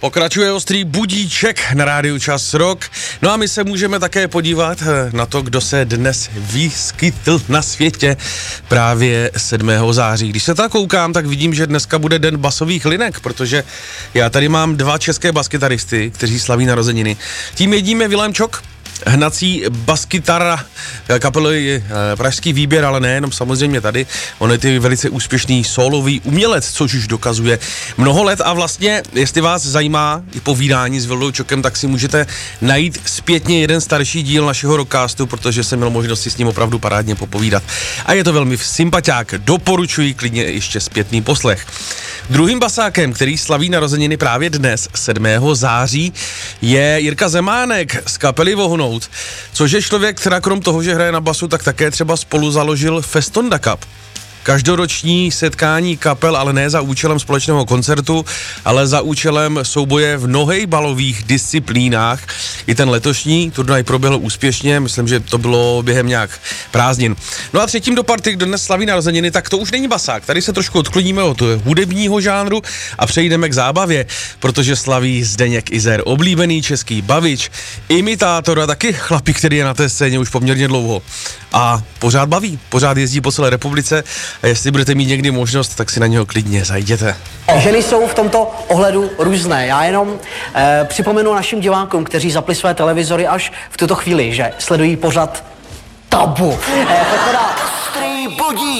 Pokračuje ostrý budíček na rádiu Čas Rock. No a my se můžeme také podívat na to, kdo se dnes vyskytl na světě právě 7. září. Když se tak koukám, tak vidím, že dneska bude den basových linek, protože já tady mám 2 české baskytaristy, kteří slaví narozeniny. Tím jedním je Vilém Čok, hnací baskytara kapely Pražský výběr, ale nejenom samozřejmě tady. On je ty velice úspěšný sólový umělec, což už dokazuje mnoho let a vlastně, jestli vás zajímá i povídání s Vilou Čokem, tak si můžete najít zpětně jeden starší díl našeho rockcastu, protože jsem měl možnost si s ním opravdu parádně popovídat. A je to velmi sympatiák, doporučuji klidně ještě zpětný poslech. Druhým basákem, který slaví narozeniny právě dnes, 7. září, je Jirka Zemánek z kapely Vohnout, což je člověk, která krom toho, že hraje na basu, tak také třeba spolu založil Festonda Cup. Každoroční setkání kapel, ale ne za účelem společného koncertu, ale za účelem souboje v nohejbalových disciplínách. I ten letošní turnaj proběhl úspěšně, myslím, že to bylo během nějak prázdnin. No a třetím do party, kdo dnes slaví narozeniny, tak to už není basák. Tady se trošku odkloníme od hudebního žánru a přejdeme k zábavě, protože slaví Zdeněk Izer, oblíbený český bavič, imitátor a taky chlapík, který je na té scéně už poměrně dlouho. A pořád baví, pořád jezdí po celé republice a jestli budete mít někdy možnost, tak si na něho klidně zajděte. Ženy jsou v tomto ohledu různé. Já jenom připomenu našim divákům, kteří zapli své televizory až v tuto chvíli, že sledují pořad Tabu. Ostrý budík.